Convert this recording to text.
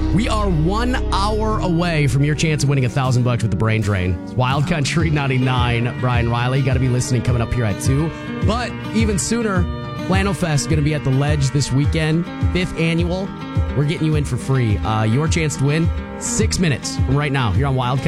We are 1 hour away from your chance of winning $1,000 with the Brain Drain. It's Wild Country 99. Brian Riley, got to be listening coming up here at 2. But even sooner, Flannel Fest going to be at the Ledge this weekend, 5th annual. We're getting you in for free. Your chance to win 6 minutes from right now here on Wild Country.